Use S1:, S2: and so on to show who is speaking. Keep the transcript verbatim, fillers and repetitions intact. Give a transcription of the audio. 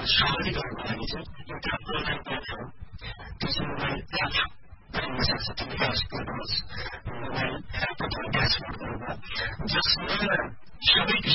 S1: स्वाभाविक organization एउटा online platform त्यसमा मोबाइल एप पनि सक्छ तिमीले एक्सप्लोर गर्नुहोस् मोबाइल एप अथवा ड्यासबोर्ड गर्नु जसमा सबै